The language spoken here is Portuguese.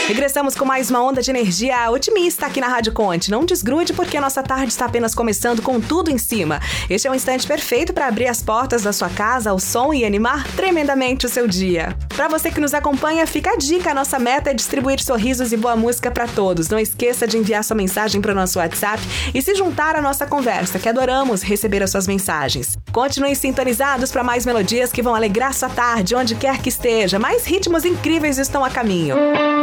Regressamos com mais uma onda de energia otimista aqui na Rádio Conte. Não desgrude porque a nossa tarde está apenas começando com tudo em cima. Este é um instante perfeito para abrir as portas da sua casa ao som e animar tremendamente o seu dia. Para você que nos acompanha, fica a dica. A nossa meta é distribuir sorrisos e boa música para todos. Não esqueça de enviar sua mensagem para o nosso WhatsApp e se juntar à nossa conversa, que adoramos receber as suas mensagens. Continuem sintonizados para mais melodias que vão alegrar sua tarde, onde quer que esteja. Mais ritmos incríveis estão a caminho.